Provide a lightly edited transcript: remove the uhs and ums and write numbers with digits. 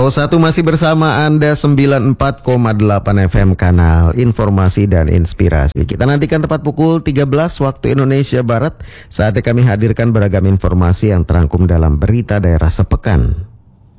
Pro 1 masih bersama Anda 94,8 FM kanal Informasi dan Inspirasi. Kita nantikan tepat pukul 13 waktu Indonesia Barat. Saatnya kami hadirkan beragam informasi yang terangkum dalam berita daerah sepekan.